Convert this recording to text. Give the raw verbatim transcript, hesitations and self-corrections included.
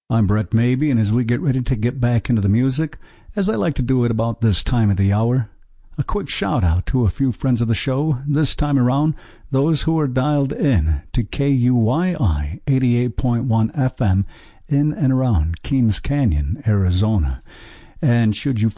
I'm Brett Maybe, and as we get ready to get back into the music, as I like to do at about this time of the hour, a quick shout out to a few friends of the show, this time around, those who are dialed in to K U Y I eighty-eight point one F M in and around Kings Canyon, Arizona. And should you